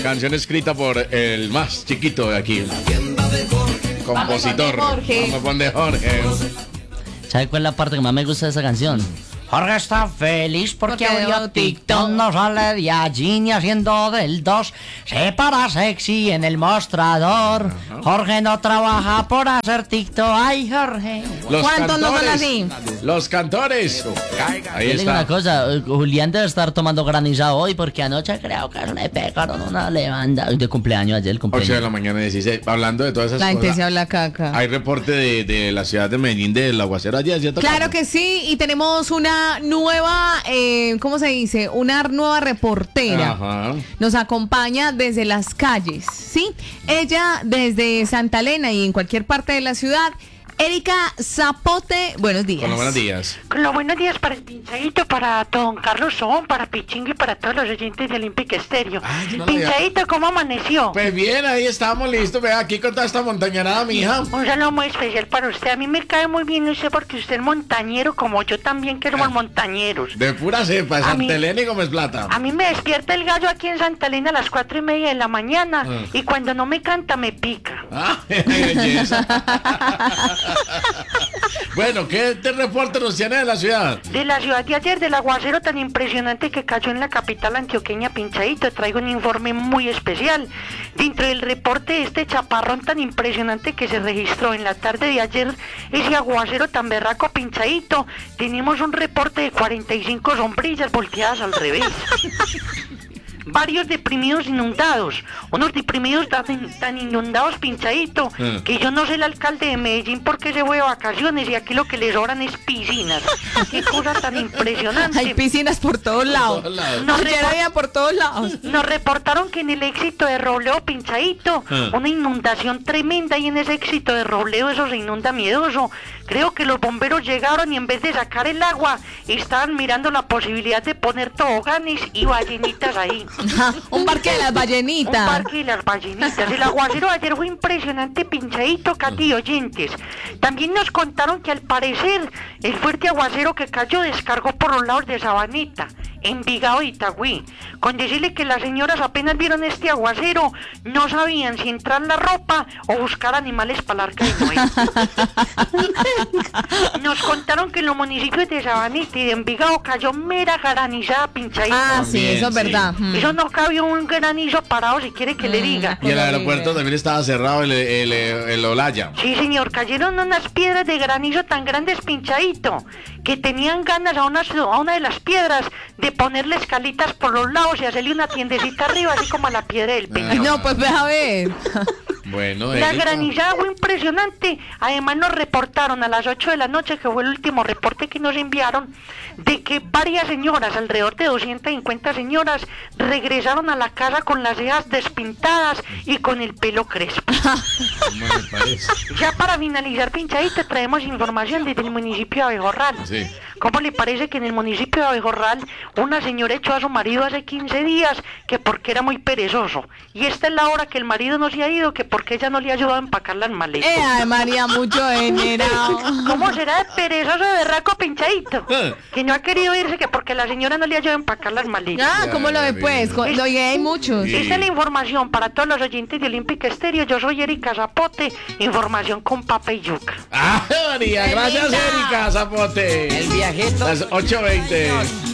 canción escrita por el más chiquito de aquí. Compositor. Vamos de Jorge. ¿Sabe cuál es la parte que más me gusta de esa canción? Jorge está feliz porque abrió TikTok, no sale de allí ni haciendo del 2. Se para sexy en el mostrador. Jorge no trabaja por hacer TikTok. Ay, Jorge. ¿Cuántos no son así? Los cantores. Ahí Yo le digo está. una cosa, Julián debe estar tomando granizado hoy porque anoche creo que le pegaron una levanda de cumpleaños ayer, el 8 de cumpleaños. la mañana 16. Hablando de todas esas La gente cosas. se habla caca. Hay reporte de la ciudad de Medellín del aguacero ayer, ¿cierto? Claro que sí, y tenemos una nueva, ¿cómo se dice? Una nueva reportera. Ajá. Nos acompaña desde las calles, ¿sí? Ella desde Santa Elena y en cualquier parte de la ciudad. Erika Zapote, buenos días. Hola, buenos días. Con los buenos días para el Pinchadito, para don Carlos Son, para Pichingo y para todos los oyentes de Olímpica Estéreo. Ay, yo no lo había- Pinchadito, ¿cómo amaneció? Pues bien, ahí estamos listos. Vea, aquí con toda esta montañarada, mija. Un saludo muy especial para usted. A mí me cae muy bien usted porque usted es montañero como yo también, que somos montañeros. De pura cepa, A mí- Santa Elena y Gómez Plata. A mí me despierta el gallo aquí en Santa Elena a las 4:30 de la mañana Ah. y cuando no me canta me pica. Ah, belleza. Bueno, ¿qué te reporte nos tiene de la ciudad? De la ciudad de ayer, del aguacero tan impresionante que cayó en la capital antioqueña, Pinchadito, traigo un informe muy especial. Dentro del reporte de este chaparrón tan impresionante que se registró en la tarde de ayer, ese aguacero tan berraco, Pinchadito, tenemos un reporte de 45 sombrillas volteadas al revés. Varios deprimidos inundados, unos deprimidos tan inundados, Pinchadito, que yo no sé el alcalde de Medellín por qué se fue de vacaciones y aquí lo que le sobran es piscinas. Qué cosa tan impresionante. Hay piscinas por todos lados. todos lados. Nos Ayer había por todos lados. Nos reportaron que en el éxito de Robleo, Pinchadito, una inundación tremenda, y en ese éxito de Robleo eso se inunda miedoso. Creo que los bomberos llegaron y en vez de sacar el agua, estaban mirando la posibilidad de poner toboganes y ballenitas ahí. Un parque de las Un ballenitas. parque de las ballenitas. El aguacero de ayer fue impresionante, Pinchadito, Katy y oyentes. También nos contaron que al parecer el fuerte aguacero que cayó descargó por los lados de Sabaneta, Envigado y Itagüí. Con decirle que las señoras apenas vieron este aguacero, no sabían si entrar la ropa o buscar animales para el arca de Noé. Nos contaron que en los municipios de Sabaneta y de Envigado cayó mera granizada, Pinchadito. Ah, sí, También, eso es sí. verdad. Eso no cabió un granizo parado, si quiere que le diga. Y el Horrible. aeropuerto también estaba cerrado, el Olaya. Sí, señor, cayeron unas piedras de granizo tan grandes, Pinchadito, que tenían ganas a una de las piedras de ponerle escalitas por los lados y hacerle una tiendecita arriba, así como a la piedra del Ay, peñón. no, pues ve a ver. Bueno, La Erika. granizada fue impresionante. Además nos reportaron a las 8 de la noche, que fue el último reporte que nos enviaron, de que varias señoras, alrededor de 250 señoras, regresaron a la casa con las cejas despintadas y con el pelo crespo. ¿Cómo le parece? Ya para finalizar, Pinchadito, traemos información desde el municipio de Abejorral. Sí. ¿Cómo le parece que en el municipio de Abejorral una señora echó a su marido hace 15 días que porque era muy perezoso? Y esta es la hora que el marido no se ha ido, que porque ella no le ha ayudado a empacar las maletas. Ay, María, mucho generado. ¿Cómo será de perezoso de berraco, Pinchadito? Que no ha querido irse, que porque la señora no le ayudó a empacar las maletas. Ah, ¿cómo lo ve pues? Lo hay muchos. Sí. Esta es la información para todos los oyentes de Olímpica Estéreo. Yo soy Erika Zapote, información con papa y yuca. ¡Ah, María! Gracias, Erika Zapote. El viajito. Las 8:20.